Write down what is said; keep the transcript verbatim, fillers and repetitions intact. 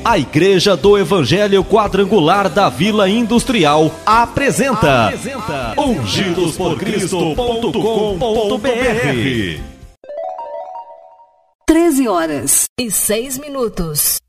A Igreja do Evangelho Quadrangular da Vila Industrial apresenta, apresenta ungidos por cristo ponto com ponto br. treze horas e seis minutos.